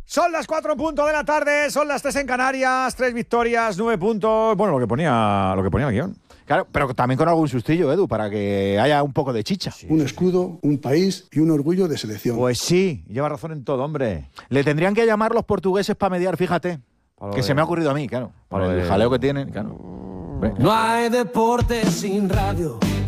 Son las 4 en punto de la tarde, son las 3 en Canarias, 3 victorias, 9 puntos. Bueno, lo que ponía el guión. Claro, pero también con algún sustillo, Edu, para que haya un poco de chicha. Sí. Un escudo, un país y un orgullo de selección. Pues sí, lleva razón en todo, hombre. Le tendrían que llamar los portugueses para mediar, fíjate. Que se me ha ocurrido a mí, claro. Para el jaleo que tienen, claro. No hay deporte sin radio.